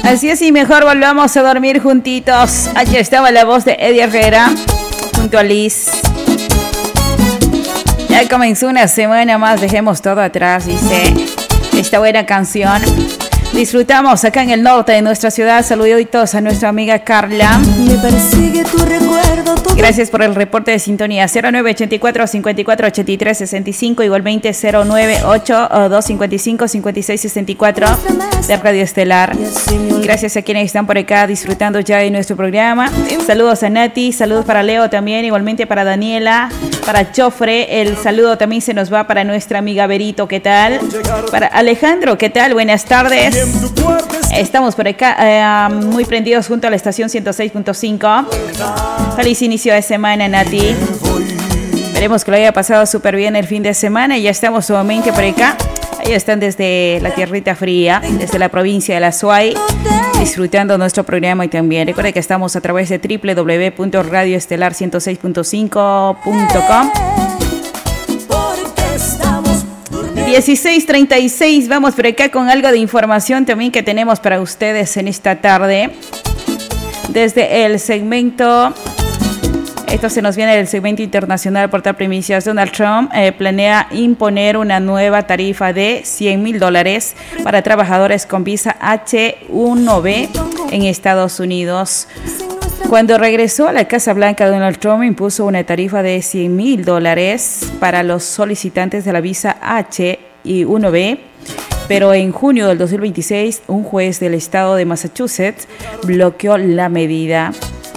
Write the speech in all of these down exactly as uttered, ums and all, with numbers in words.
Así es, y mejor volvamos a dormir juntitos. Allí estaba la voz de Eddie Herrera junto a Liz. Ya comenzó una semana más, dejemos todo atrás, dice esta buena canción. Disfrutamos acá en el norte de nuestra ciudad. Saluditos a nuestra amiga Carla. Me persigue tu recuerdo. Todo. Gracias por el reporte de sintonía. cero nueve ochenta y cuatro, cincuenta y cuatro, ochenta y tres, sesenta y cinco, igualmente cero nueve ocho dos cincuenta y cinco, cincuenta y seis sesenta y cuatro de Radio Estelar. Gracias a quienes están por acá disfrutando ya de nuestro programa. Saludos a Nati, saludos para Leo también, igualmente para Daniela, para Chofre. El saludo también se nos va para nuestra amiga Berito, ¿qué tal? Para Alejandro, ¿qué tal? Buenas tardes. Estamos por acá eh, muy prendidos junto a la estación ciento seis punto cinco. Feliz inicio de semana, Nati. Esperemos que lo haya pasado súper bien el fin de semana y ya estamos nuevamente por acá. Ahí están desde la tierrita fría, desde la provincia de La Suay, disfrutando nuestro programa y también. Recuerden que estamos a través de doble u doble u doble u punto radio estelar ciento seis punto cinco punto com. dieciséis treinta y seis, vamos por acá con algo de información también que tenemos para ustedes en esta tarde. Desde el segmento, esto se nos viene del segmento internacional Portal Primicias. Donald Trump eh, planea imponer una nueva tarifa de cien mil dólares para trabajadores con visa H uno B en Estados Unidos. Cuando regresó a la Casa Blanca, Donald Trump impuso una tarifa de cien mil dólares para los solicitantes de la visa H uno B, pero en junio del dos mil veintiséis, un juez del estado de Massachusetts bloqueó la medida.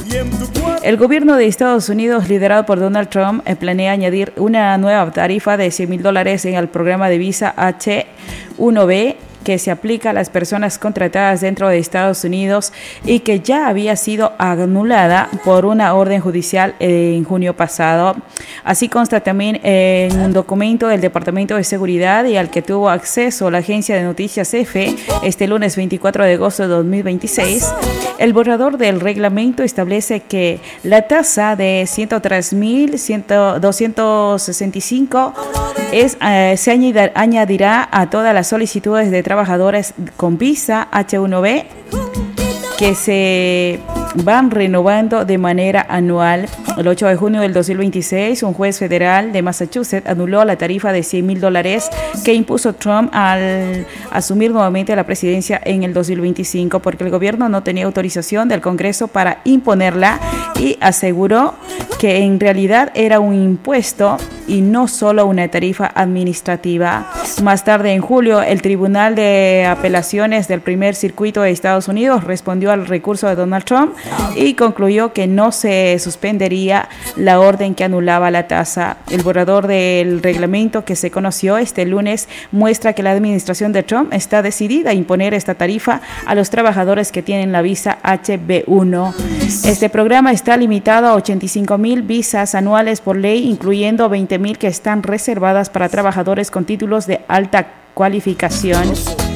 El gobierno de Estados Unidos, liderado por Donald Trump, planea añadir una nueva tarifa de cien mil dólares en el programa de visa H uno B que se aplica a las personas contratadas dentro de Estados Unidos y que ya había sido anulada por una orden judicial en junio pasado. Así consta también en un documento del Departamento de Seguridad y al que tuvo acceso la agencia de noticias EFE este lunes veinticuatro de agosto de dos mil veintiséis. El borrador del reglamento establece que la tasa de ciento tres mil doscientos sesenta y cinco es, eh, se añadir, añadirá a todas las solicitudes de trabajadores con visa H uno B que se van renovando de manera anual. El ocho de junio del dos mil veintiséis, un juez federal de Massachusetts anuló la tarifa de cien mil dólares que impuso Trump al asumir nuevamente la presidencia en el dos mil veinticinco porque el gobierno no tenía autorización del Congreso para imponerla y aseguró que en realidad era un impuesto y no solo una tarifa administrativa. Más tarde, en julio, el Tribunal de Apelaciones del Primer Circuito de Estados Unidos respondió al recurso de Donald Trump y concluyó que no se suspendería la orden que anulaba la tasa. El borrador del reglamento que se conoció este lunes muestra que la administración de Trump está decidida a imponer esta tarifa a los trabajadores que tienen la visa H B uno. Este programa está limitado a ochenta y cinco mil visas anuales por ley, incluyendo veinte mil que están reservadas para trabajadores con títulos de alta cualificación.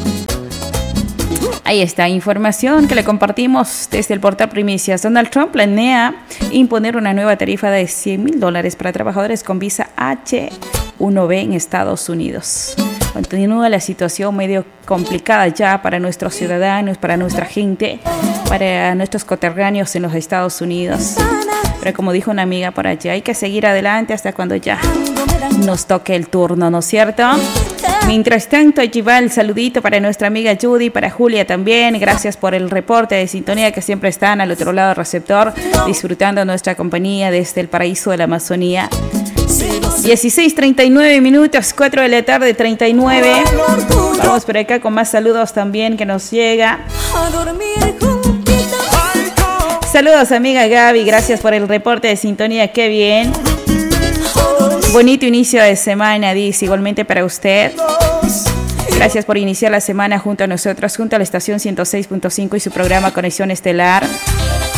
Ahí está, información que le compartimos desde el portal Primicias. Donald Trump planea imponer una nueva tarifa de cien mil dólares para trabajadores con visa H uno B en Estados Unidos. Continúa la situación medio complicada ya para nuestros ciudadanos, para nuestra gente, para nuestros coterráneos en los Estados Unidos. Pero como dijo una amiga por allá, hay que seguir adelante hasta cuando ya nos toque el turno, ¿no es cierto? Mientras tanto, allí va el saludito para nuestra amiga Judy, para Julia también. Gracias por el reporte de sintonía que siempre están al otro lado del receptor, disfrutando nuestra compañía desde el paraíso de la Amazonía. dieciséis treinta y nueve minutos, cuatro de la tarde, treinta y nueve. Vamos por acá con más saludos también que nos llega. Saludos, amiga Gaby, gracias por el reporte de sintonía, qué bien. Bonito inicio de semana, dice, igualmente para usted. Gracias por iniciar la semana junto a nosotros, junto a la estación ciento seis punto cinco y su programa Conexión Estelar.